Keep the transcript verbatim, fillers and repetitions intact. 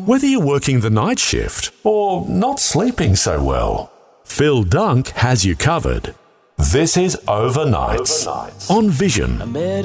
Whether you're working the night shift or not sleeping so well, Phil Dunk has you covered. This is Overnights, Overnights. on Vision.